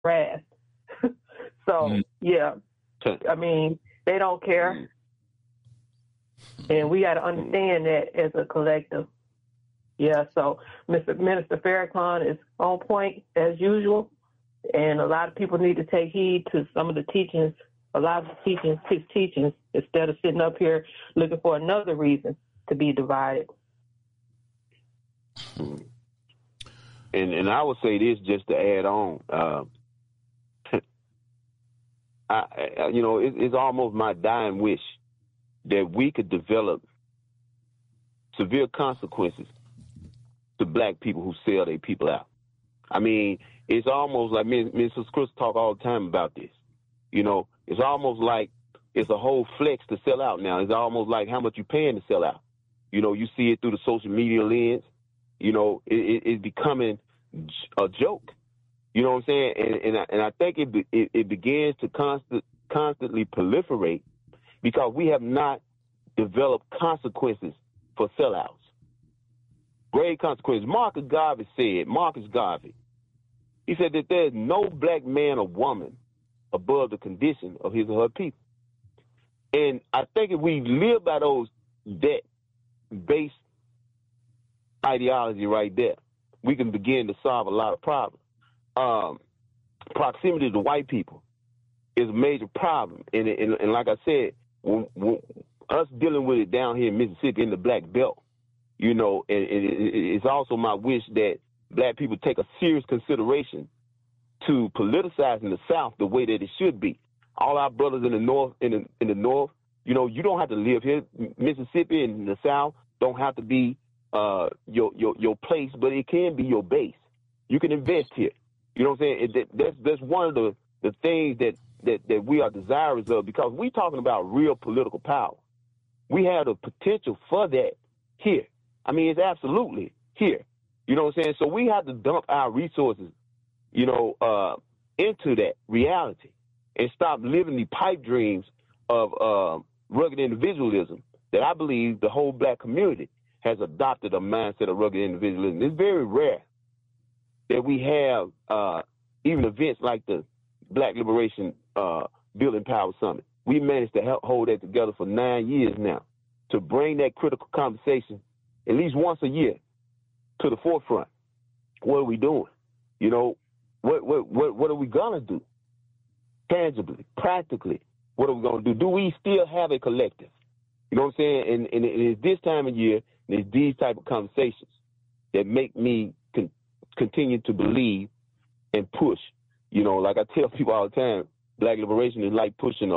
harassed. So, yeah, I mean, they don't care. And we got to understand that as a collective. Yeah, so Minister Farrakhan is on point as usual. And a lot of people need to take heed to some of the teachings, a lot of his teachings, instead of sitting up here looking for another reason to be divided. And I would say this just to add on. It's almost my dying wish that we could develop severe consequences to black people who sell their people out. I mean, it's almost like Mrs. Chris talk all the time about this. You know, it's almost like it's a whole flex to sell out now. It's almost like how much you paying to sell out. You know, you see it through the social media lens. You know, it's becoming a joke. You know what I'm saying? And I think it begins to constantly proliferate because we have not developed consequences for sellouts. Grave consequences. Marcus Garvey, he said that there's no black man or woman above the condition of his or her people. And I think if we live by that base ideology right there, we can begin to solve a lot of problems. Proximity to white people is a major problem. And like I said, when us dealing with it down here in Mississippi in the Black Belt, you know, and it's also my wish that black people take a serious consideration to politicizing the South the way that it should be. All our brothers in the North, in the North, you know, you don't have to live here. Mississippi and the South don't have to be your place, but it can be your base. You can invest here. You know what I'm saying? That's one of the things that we are desirous of because we're talking about real political power. We have the potential for that here. I mean, it's absolutely here. You know what I'm saying? So we have to dump our resources, you know, into that reality and stop living the pipe dreams of rugged individualism that I believe the whole black community has adopted a mindset of rugged individualism. It's very rare that we have even events like the Black Liberation Building Power Summit. We managed to hold that together for 9 years now to bring that critical conversation at least once a year to the forefront. What are we doing? You know, what are we gonna do? Tangibly, practically, what are we gonna do? Do we still have a collective? You know what I'm saying? And it's this time of year, and it's these type of conversations that make me continue to believe and push. You know, like I tell people all the time, black liberation is like pushing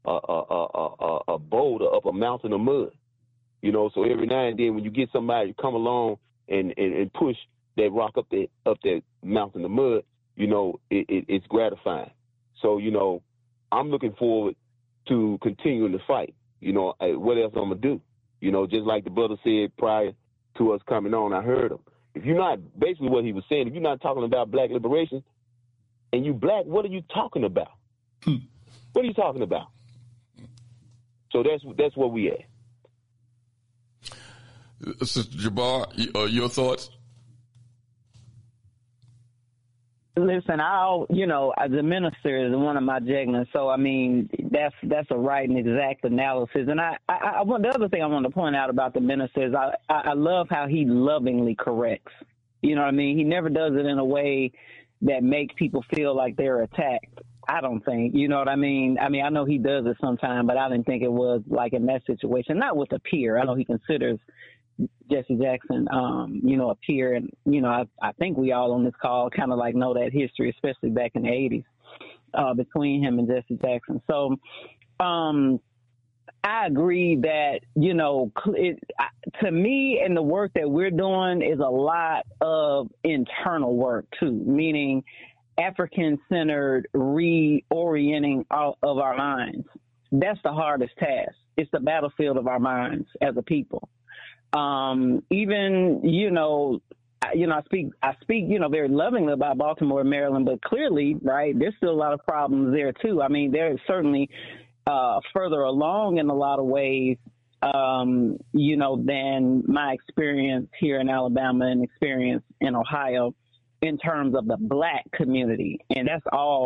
a boulder up a mountain of mud. You know, so every now and then when you get somebody to come along and push that rock up that mountain of mud, you know, it's gratifying. So, you know, I'm looking forward to continuing the fight. You know, what else I'm going to do? You know, just like the brother said prior to us coming on, I heard him. If you're not, basically what he was saying, if you're not talking about black liberation and you black, what are you talking about? What are you talking about? So that's where we at. Sister Jabbar, your thoughts? Listen, the minister is one of my jegnas, so I mean that's a right and exact analysis. And I want the other thing I want to point out about the minister is I love how he lovingly corrects. You know what I mean? He never does it in a way that makes people feel like they're attacked. I don't think. You know what I mean? I mean, I know he does it sometimes, but I didn't think it was like in that situation. Not with a peer. I know he considers Jesse Jackson, a peer. And, you know, I think we all on this call kind of like know that history, especially back in the 80s, between him and Jesse Jackson. So I agree that, you know, to me and the work that we're doing is a lot of internal work, too, meaning African-centered reorienting of our minds. That's the hardest task. It's the battlefield of our minds as a people. Even, I speak, very lovingly about Baltimore and Maryland, but clearly, right, there's still a lot of problems there too. I mean, they're certainly, further along in a lot of ways, than my experience here in Alabama and experience in Ohio in terms of the black community, and that's all